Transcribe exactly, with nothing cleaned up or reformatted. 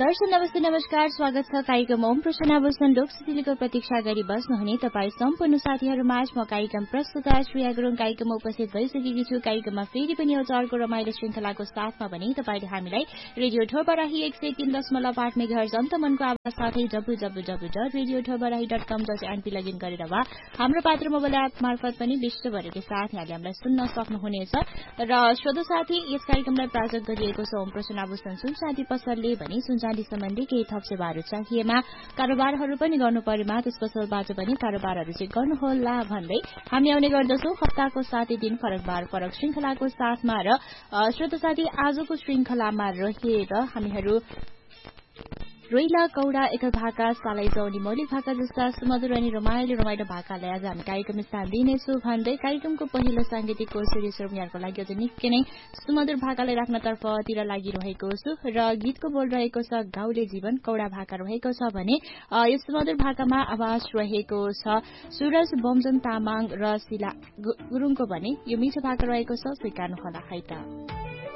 दर्शन नमस्ते नमस्कार स्वागत छ कार्यक्रम ओम प्रसन्न आभूषण लोकसुशीलको प्रतीक्षा गरी बस्नुहुने तपाईँ सम्पूर्ण साथीहरूमा आज म कार्यक्रम प्रस्तुता श्रेया गुरुङ कार्यक्रममा उपस्थित भइसकेकी छु। कार्यक्रममा फेरि पनि एउटा अर्को रमाइलो श्रृङ्खलाको साथमा भने तपाईँले हामीलाई रेडियो ठोबराही एक सय तीन दशमलव आठ मेगाहर्ज अन्तमनको आवाज साथै W W W dot radio ठोबराही dot कम डट एनपी लगइन गरेर वा हाम्रो पात्र मोबाइल एप मार्फत पनि विश्वभरिकै साथ यहाँले हामीलाई सुन्न सक्नुहुनेछ। र श्रोता साथी यस कार्यक्रमलाई प्रायोजक गरिएको छ ओम प्रसन्न आभूषण सुनचाँदी पसलले भने सुनचाँदी सम्बन्धी केही थप सेवाहरू चाहिएमा कारोबारहरू पनि गर्नु परेमा त्यस पसलबाट पनि कारोबारहरू चाहिँ गर्नुहोला भन्दै हामी आउने गर्दछौँ हप्ताको सातै दिन फरक बार फरक श्रृङ्खलाको साथमा। र श्रोता साथी आजको श्रृङ्खलामा रहेर हामीहरू रोइला कौडा एकल भाका सालाई जौनी मौलिक भाका जस्ता सुमधुर अनि रमाइलो रमाइलो भाकालाई आज हामी कार्यक्रम स्थान दिनेछौँ भन्दै कार्यक्रमको पहिलो साङ्गीतिक कोर्सरी श्रोमयारको लागि अझ निकै नै सुमधुर भाकालाई राख्नतर्फतिर लागिरहेको छु र गीतको बोल रहेको छ गाउँले जीवन कौडा भाका रहेको छ भने यो सुमधुर भाकामा आवाज रहेको छ सुरज बमजन तामाङ र शिला गुरुङको भने यो मिठो भाका रहेको छ स्वीकार्नुहोला है त।